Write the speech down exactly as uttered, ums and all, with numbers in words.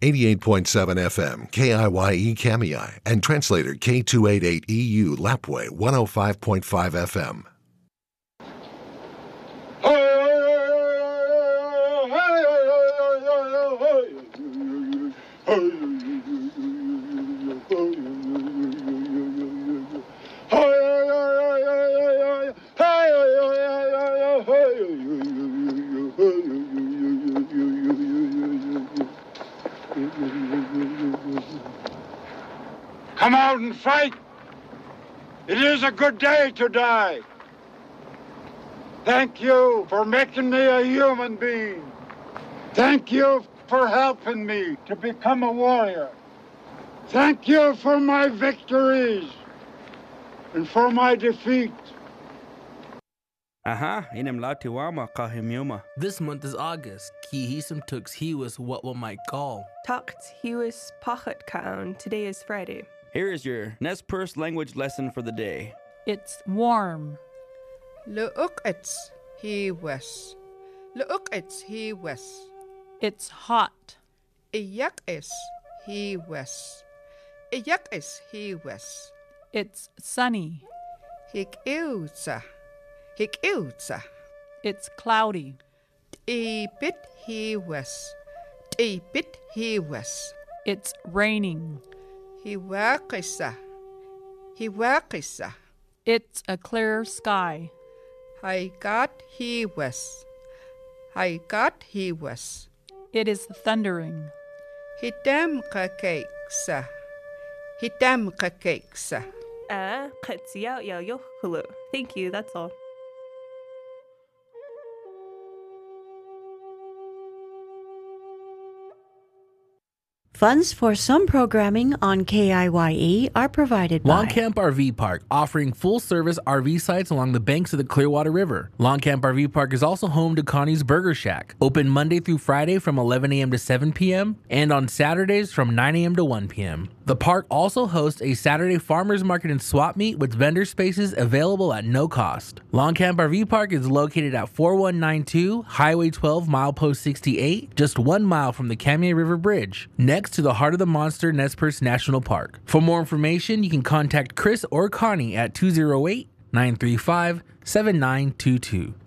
eighty-eight point seven F M, K I Y E Kamiai, and translator K two eighty-eight E U Lapway one oh five point five F M. Come out and fight. It is a good day to die. Thank you for making me a human being. Thank you for helping me to become a warrior. Thank you for my victories and for my defeat. Aha, inem latiwama kahimyuma. This month is August. Kihisum tux hiwas what one might call. Tukt hiwas pachat kaun. Today is Friday. Here is your Nez Perce language lesson for the day. It's warm. Leukits he was. Leukits he was. It's hot. Iyak is he was. Iyak is he was. It's sunny. Hik ilza. Hik ilza. It's cloudy. E bit he was. E bit he was. It's raining. He workisa. He workisa. It's a clear sky. I got he was. I got he was. It is thundering. He damn cakesa. He damn cakesa. Ah, katsiya ya yohulu. Thank you, that's all. Funds for some programming on K I Y E are provided by Longcamp R V Park, offering full-service R V sites along the banks of the Clearwater River. Longcamp R V Park is also home to Connie's Burger Shack, open Monday through Friday from eleven a.m. to seven p.m. and on Saturdays from nine a.m. to one p.m. The park also hosts a Saturday farmers market and swap meet with vendor spaces available at no cost. Longcamp R V Park is located at forty-one ninety-two Highway twelve, milepost sixty-eight, just one mile from the Kamiai River Bridge, next to the Heart of the Monster Nez Perce National Park. For more information, you can contact Chris or Connie at two oh eight, nine three five, seven nine two two.